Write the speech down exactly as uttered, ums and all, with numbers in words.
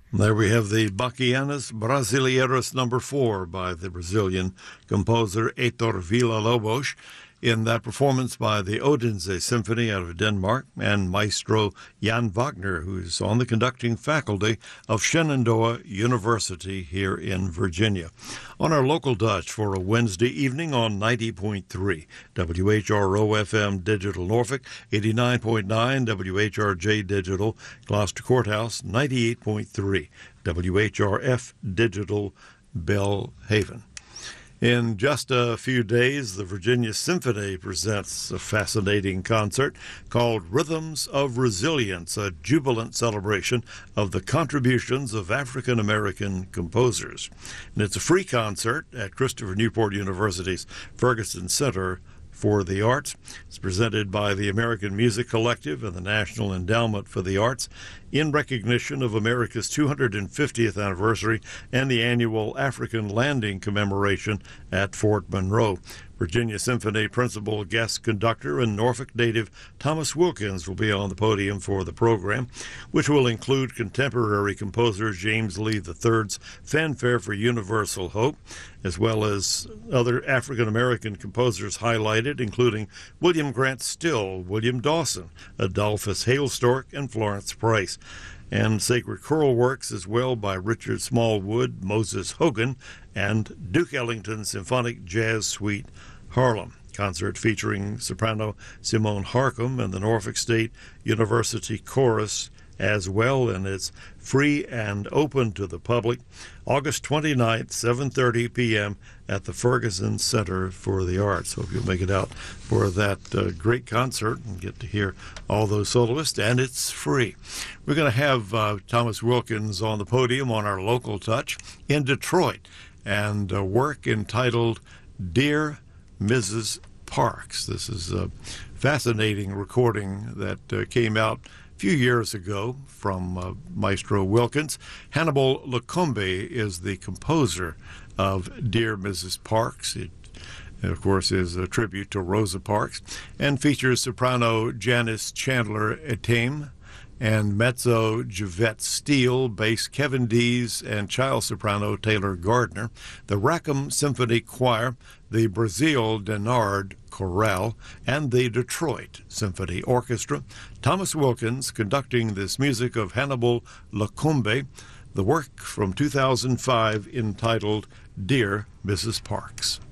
There we have the Baquianas Brasileiras number four by the Brazilian composer Heitor Villa-Lobos, in that performance by the Odense Symphony out of Denmark and Maestro Jan Wagner, who's on the conducting faculty of Shenandoah University here in Virginia. On our local Dutch for a Wednesday evening on ninety point three W H R O F M Digital Norfolk, eighty-nine point nine W H R J Digital Gloucester Courthouse, ninety-eight point three W H R F Digital Belhaven. In just a few days, the Virginia Symphony presents a fascinating concert called Rhythms of Resilience, a jubilant celebration of the contributions of African-American composers. And it's a free concert at Christopher Newport University's Ferguson Center for the Arts. It's presented by the American Music Collective and the National Endowment for the Arts in recognition of America's two hundred fiftieth anniversary and the annual African Landing commemoration at Fort Monroe. Virginia Symphony principal guest conductor and Norfolk native Thomas Wilkins will be on the podium for the program, which will include contemporary composer James Lee the third's Fanfare for Universal Hope, as well as other African-American composers highlighted, including William Grant Still, William Dawson, Adolphus Hailstork, and Florence Price. And sacred choral works as well by Richard Smallwood, Moses Hogan, and Duke Ellington Symphonic Jazz Suite Harlem. Concert featuring soprano Simone Harcum and the Norfolk State University Chorus as well, and it's free and open to the public. August twenty-ninth, seven thirty p.m. at the Ferguson Center for the Arts. Hope you'll make it out for that uh, great concert and get to hear all those soloists, and it's free. We're going to have uh, Thomas Wilkins on the podium on our local touch in Detroit, and a work entitled Dear Missus Parks. This is a fascinating recording that uh, came out few years ago from uh, Maestro Wilkins. Hannibal Lacombe is the composer of Dear Missus Parks. It, of course, is a tribute to Rosa Parks and features soprano Janice Chandler Etame and mezzo Javette Steele, bass Kevin Dees, and child soprano Taylor Gardner, the Rackham Symphony Choir, the Brazil Denard Chorale, and the Detroit Symphony Orchestra. Thomas Wilkins conducting this music of Hannibal Lacombe, the work from two thousand five entitled Dear Missus Parks.